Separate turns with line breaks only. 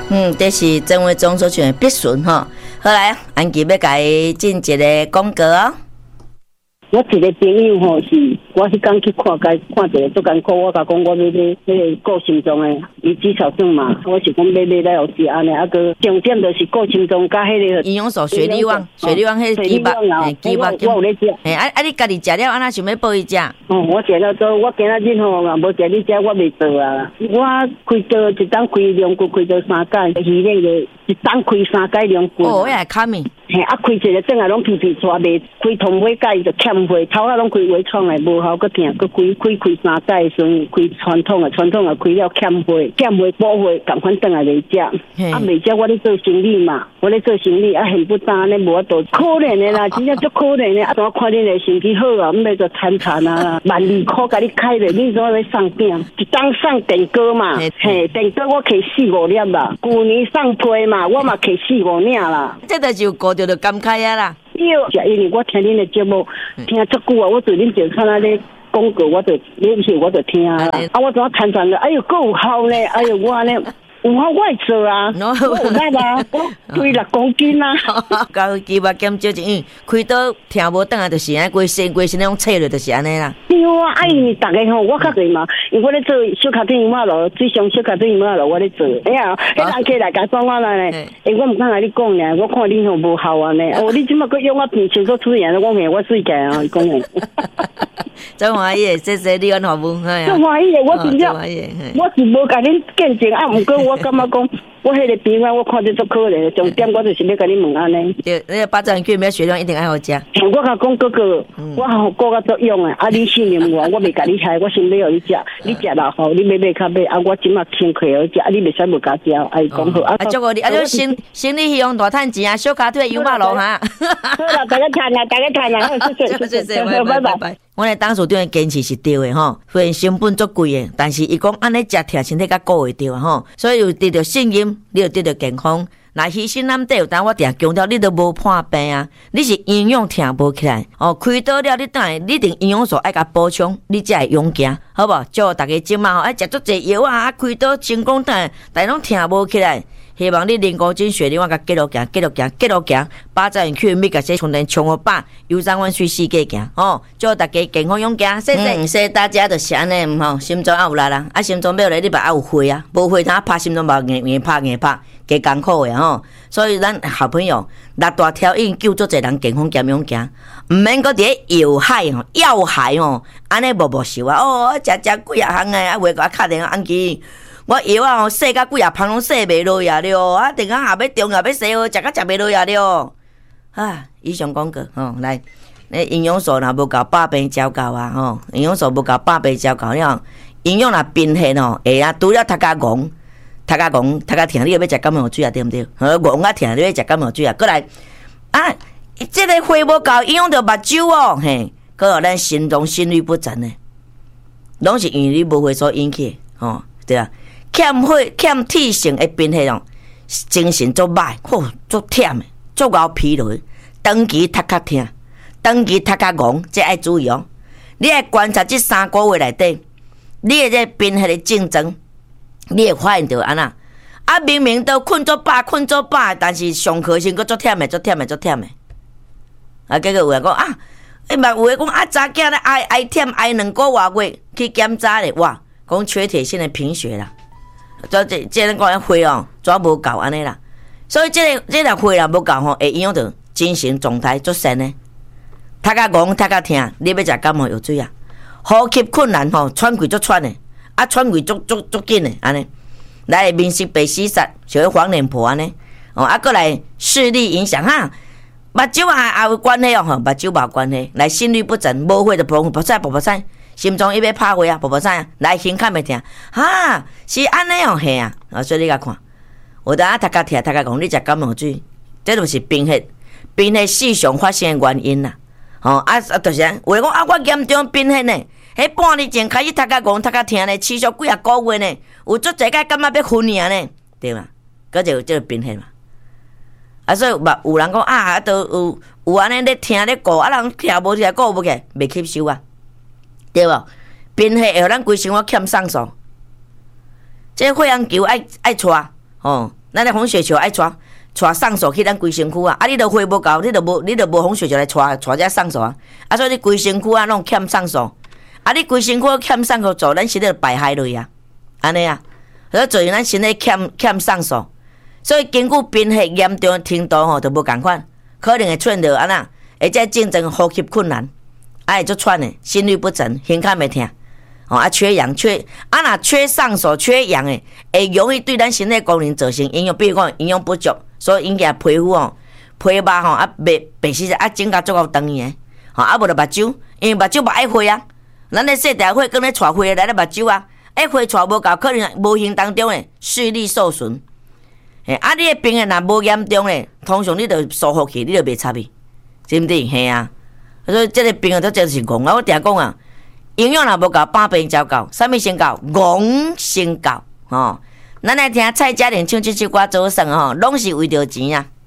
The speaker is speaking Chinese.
这是郑伟忠所选的必顺吼。好来，安琪要甲伊进一个广告哦。
我一个朋友吼是，我迄天去看一个足艰苦，我甲讲我要买迄个顾心脏的，伊至少算嘛，我是讲买来有食安尼，啊个重点就是顾心脏加迄个
营养素雪力旺，雪力旺迄鸡肉，鸡肉
我有咧食。
你家己食了，安那想要报伊食？
我食了做，我今仔日吼嘛无食你食，我袂做啊。我开刀一档开两骨，开刀3间，鱼那个一档开3间两骨。
哦，迄个卡面。
开一个整下拢皮皮抓袂，开通尾盖就欠血，头啊拢开微创的，无效，佮疼，佮开3间的时阵，开传统的开了欠血补血，赶快转来袂食，袂食我咧做生意嘛，我咧做生意很不当咧，无法度，可怜的啦，真正足可怜的，怎看恁的身体好啊，毋要就惨啊，12块甲你开咧，你怎要送饼？一当送电锅嘛，电锅我摕4-5粒啦，去年送批嘛，我嘛摕4-5领啦，
这就是顾着感慨啊啦。
对，因为我听恁的节目听足久啊，我对恁就看那咧广告，我就听啦。我怎参传了？哎呦，够有效呢！哎呦，我呢有效我会做啊，我有力啊，我推6公斤啊。
高肌肉减少一，开刀听无转来就是安规身那种切落就是安尼啦。
对啊，因大家吼，我较侪嘛，因为我咧做小卡丁马路，最上小卡丁马路我咧做。哎呀，迄人客来甲讲我来咧，我毋敢甲你讲呢，我看你吼无效啊呢。你即马佫用我片手做出现，我我水解啊，讲诶。
真欢喜，谢谢你安服务，
真欢喜，我真正，我是无甲恁见证啊，毋过我感觉讲，我迄个病啊，我看着足可怜，重点我就是要甲你问安尼。
对，那个八爪鱼卷要血量一定爱好食。
我甲讲哥哥，我好顾甲足用诶，你信任我，我袂甲你害，我先买互你食，你食了后，你买较买，我即马先开互食，你袂使无甲食，讲好。
祝贺你，生理希望大趁钱啊，小卡腿油马路哈。
好啦，大家谈啦，谢谢，拜拜。
阮的董事长的坚持是对的吼，虽然成本足贵的，但是伊讲安尼食疼身体较顾会着吼，所以有得到信任，你就得到健康。若牺牲咱底有当我定强调，你都无破病啊，你是营养疼无起来哦。开刀了，你等下你定营养素爱甲补充，你才会勇行，好无？祝大家即马吼爱食足济药啊，开刀成功等下，但拢疼无起来。希望你人工精血力，我甲继续行，把这人去每个些充电充好饱，有上阮随世界行哦。祝大家健康勇敢，谢谢大家，就是安尼吼，心脏有力啦，心脏要来你把有血啊，无血他拍心脏嘛硬拍，加艰苦的吼。所以咱好朋友6大条已经救足侪人健康健勇行，毋免搁伫药害吼，安尼无受啊。食几啊项诶，话甲敲电话安琪。我药啊，洗甲几啊芳拢洗袂落呀了，等下要中药要洗好，食甲食袂落呀了。以上广告来，那营养素若无够百倍照够啊营养素无够百倍照够了，营养若贫血会啊，除了头壳戆，头壳疼，你要食感冒水啊，对毋对？戆啊疼，你要食感冒水啊，过来这个血无够，影响到目睭搁互咱心脏心律不整呢，拢是因为你无血所引起对啊。欠血、欠体性的贫血精神足歹，足忝的，足熬疲劳，长期头壳疼，长期头壳戆，这爱注意哦。你爱观察这3个月内底，你的这贫血的症状，你会发现到安那明明都困足饱，但是上课时佫足忝的。结果有人讲有诶讲查囝咧挨忝挨2个多月去检查咧，哇，讲缺铁性的贫血啦。这咱讲血怎无够安尼啦？所以这个血啦无够会影响到精神状态足善的，头壳戆头壳疼，你要食感冒药水啊？呼吸困难喘气足喘的，喘气足紧的安尼，来面色白死煞，像黄脸婆安尼过来视力影响目睭也有关系目睭无关系，来心律不整，无血就爆晒。心脏伊要拍血爆啥来胸坎袂疼是安尼嘿所以你甲看，有当头壳疼头壳戆，你食感冒水，这就是贫血时常发生的原因啦。就是话讲我严重贫血呢，迄半年前开始头壳戆头壳疼呢，持续几啊个月呢，有足侪个感觉要昏去呢，对嘛？擱就有这个贫血嘛。所以有人讲都有安尼咧疼咧顾人疼无起来顾无起来，袂吸收啊。对无？贫血会互咱规生活欠上素，这血氧球爱带咱咧红血球爱带送数去咱规身躯啊！啊，你著血无够，你著无红血球来带这送数啊！啊，所以你规身躯啊，拢欠送数。啊，你规身躯欠送数，做咱身体败害落啊，安尼啊，所以造成咱身体欠送数。所以根据贫血严重的程度吼，就无共款，可能会出现着安那，或者竞争呼吸困难，啊会足喘的，心律不整，胸腔会痛。哦，啊，缺氧若缺送数、缺氧诶，会容易对咱身体功能造成影响，比如讲营养不足，所以引起皮肤吼、皮肉吼啊白死啊，整甲足够长诶，吼啊无就目睭，因为目睭嘛爱血啊，咱咧细条血跟咧带血来咧目睭啊，血带无够，可能无形当中诶视力受损。嘿，啊，你诶病诶若无严重诶，通常你著疏忽去，你著袂插去，是毋是？嘿啊，所以这个病啊，都真是戆啊！我定讲啊。营养若无够，百病照够，啥物先够？戆先够，吼！咱来听蔡佳玲唱这首歌做啥吼？拢是为着钱啊！